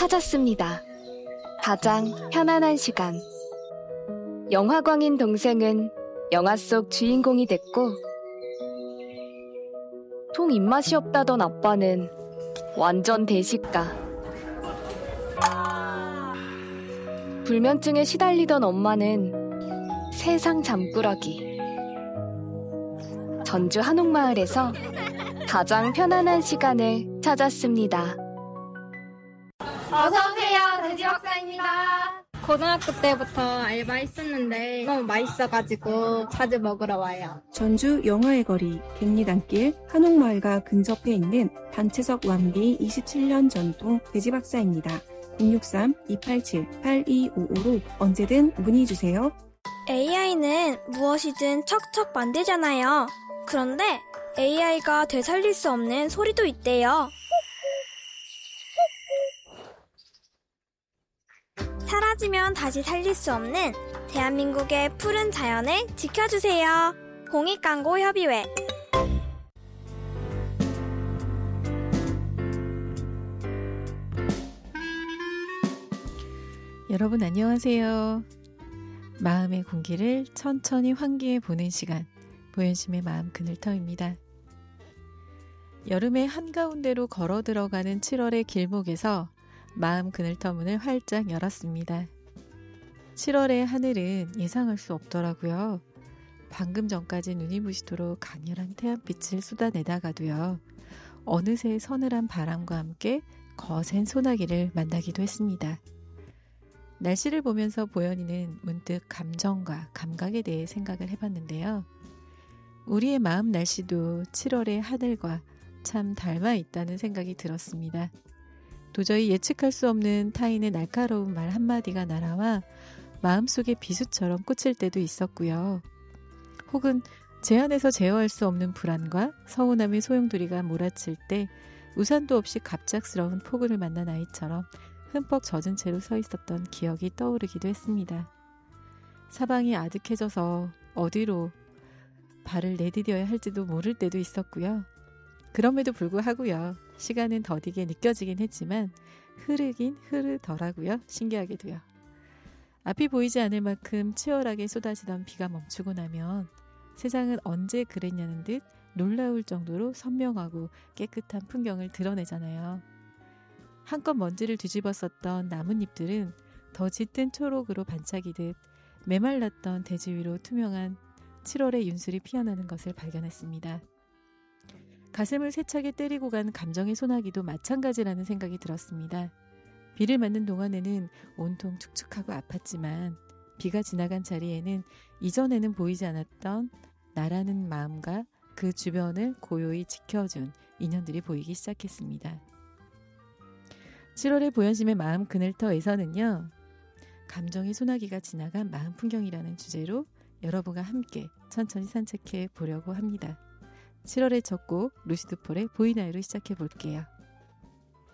찾았습니다. 가장 편안한 시간. 영화광인 동생은 영화 속 주인공이 됐고, 통 입맛이 없다던 아빠는 완전 대식가. 불면증에 시달리던 엄마는 세상 잠꾸러기. 전주 한옥마을에서 가장 편안한 시간을 찾았습니다. 어서오세요. 돼지 박사입니다. 고등학교 때부터 알바했었는데 너무 맛있어가지고 자주 먹으러 와요. 전주 영화의 거리 갱리단길 한옥마을과 근접해 있는 단체석 완비 27년 전통 돼지박사입니다. 063-287-8255로 언제든 문의주세요. AI는 무엇이든 척척 만들잖아요. 그런데 AI가 되살릴 수 없는 소리도 있대요. 사라지면 다시 살릴 수 없는 대한민국의 푸른 자연을 지켜주세요. 공익광고협의회. 여러분 안녕하세요. 마음의 공기를 천천히 환기해 보는 시간, 보현심의 마음 그늘터입니다. 여름의 한가운데로 걸어 들어가는 7월의 길목에서 마음 그늘터 문을 활짝 열었습니다. 7월의 하늘은 예상할 수 없더라고요. 방금 전까지 눈이 부시도록 강렬한 태양빛을 쏟아내다가도요. 어느새 서늘한 바람과 함께 거센 소나기를 만나기도 했습니다. 날씨를 보면서 보현이는 문득 감정과 감각에 대해 생각을 해봤는데요. 우리의 마음 날씨도 7월의 하늘과 참 닮아 있다는 생각이 들었습니다. 도저히 예측할 수 없는 타인의 날카로운 말 한마디가 날아와 마음속에 비수처럼 꽂힐 때도 있었고요. 혹은 제 안에서 제어할 수 없는 불안과 서운함의 소용돌이가 몰아칠 때 우산도 없이 갑작스러운 폭우를 만난 아이처럼 흠뻑 젖은 채로 서 있었던 기억이 떠오르기도 했습니다. 사방이 아득해져서 어디로 발을 내디뎌야 할지도 모를 때도 있었고요. 그럼에도 불구하고요. 시간은 더디게 느껴지긴 했지만 흐르긴 흐르더라고요. 신기하게도요. 앞이 보이지 않을 만큼 치열하게 쏟아지던 비가 멈추고 나면 세상은 언제 그랬냐는 듯 놀라울 정도로 선명하고 깨끗한 풍경을 드러내잖아요. 한껏 먼지를 뒤집었었던 나뭇잎들은 더 짙은 초록으로 반짝이듯 메말랐던 대지 위로 투명한 7월의 윤술이 피어나는 것을 발견했습니다. 가슴을 세차게 때리고 간 감정의 소나기도 마찬가지라는 생각이 들었습니다. 비를 맞는 동안에는 온통 축축하고 아팠지만 비가 지나간 자리에는 이전에는 보이지 않았던 나라는 마음과 그 주변을 고요히 지켜준 인연들이 보이기 시작했습니다. 7월의 보현심의 마음 그늘터에서는요. 감정의 소나기가 지나간 마음 풍경이라는 주제로 여러분과 함께 천천히 산책해 보려고 합니다. 7월의 첫 곡 루시드 폴의 보이나이로 시작해 볼게요.